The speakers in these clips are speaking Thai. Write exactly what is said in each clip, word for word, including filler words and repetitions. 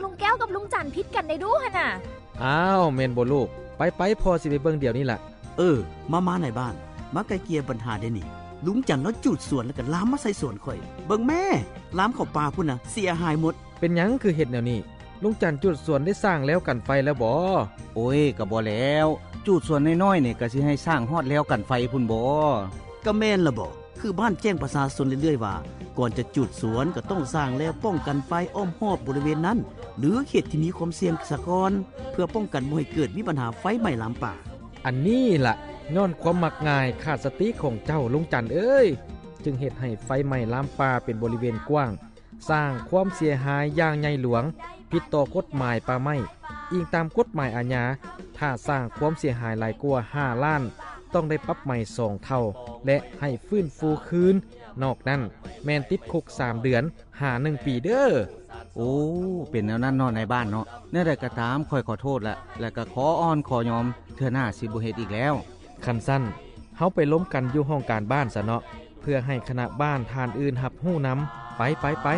ลุงแก้วกับลุงจันพิษกันได้ดูหั่นน่ะอ้าวแม่นบ่ลูกไปไปพอสิไปเบิ่งเดี๋ยวนี้ล่ะเออมามาในบ้านมาไกลเกลี่ยปัญหาได้นี่ลุงจันแล้วจูดสวนแล้วก็ล้ามมาใส่สวนข่อยเบิ่งแม่ล้ามเข้าป่าพุ่นน่ะเสียหายหมดเป็นหยังคือเฮ็ดแนวนี้ลุงจันจุดสวนได้สร้างแล้วกันไฟแล้วบ่โอ้ยก็บ่แล้วจุดสวนน้อยๆนี่ก็สิให้สร้างฮอดแล้วกันไฟพุ่นบ่ก็แม่นล่ะบ่คือบ้านแจ้งประชาชนเรื่อยๆว่าก่อนจะจุดสวนก็ต้องสร้างแล้วป้องกันไฟอ้อมรอบบริเวณนั้นหรือเขตที่มีความเสี่ยงสะก่อนเพื่อป้องกันบ่ให้เกิดมีปัญหาไฟไหม้ลามป่าอันนี้ล่ะย้อนความมักง่ายขาดสติของเจ้าลุงจันเอ้ยจึงเฮ็ดให้ไฟไหม้ลามป่าเป็นบริเวณกว้างสร้างความเสียหายอย่างใหญ่หลวงผิดต่อกฎหมายป่าไม้อิงตามกฎหมายอาญาถ้าสร้างความเสียหายหลายกว่าห้าล้านต้องได้ปรับใหม่สองเท่าและให้ฟื้นฟูคืนนอกนั้นแม่นติดคุกสามเดือนหาหนึ่งปีเด้อโอ้เป็นแนวนั้นเนาะในบ้านเนาะแนวใดก็ตามค่อยขอโทษละแล้วก็ขออ้อนขอยอมเทื่อหน้าสิบ่เฮ็ดอีกแล้วคันสั้นเฮาไปล้มกันอยู่ห้องการบ้านซะเนาะเพื่อให้คณะบ้านทานอื่นรับรู้นำไปไปไป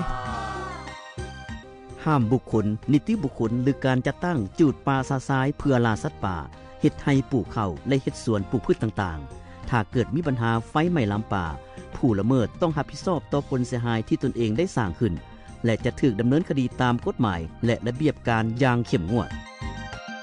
ห้ามบุคคลนิติบุคคลหรือการจัดตั้งจูดป่าซาซายเพื่อล่าสัตว์ป่าเฮ็ดให้ปลูกข้าวและเฮ็ดสวนปลูกพืชต่างๆถ้าเกิดมีปัญหาไฟไหม้ลามป่าผู้ละเมิดต้องรับผิดชอบต่อผลเสียหายที่ตนเองได้สร้างขึ้นและจะถูกดำเนินคดีตามกฎหมายและระเบียบการอย่างเข้มงวด